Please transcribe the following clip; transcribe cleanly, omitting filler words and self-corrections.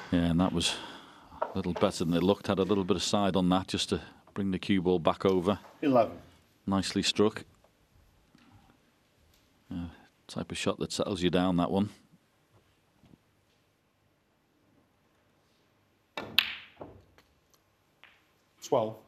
Yeah, and that was a little better than it looked. Had a little bit of side on that just to bring the cue ball back over. 11. Nicely struck. Type of shot that settles you down, that one. Twelve.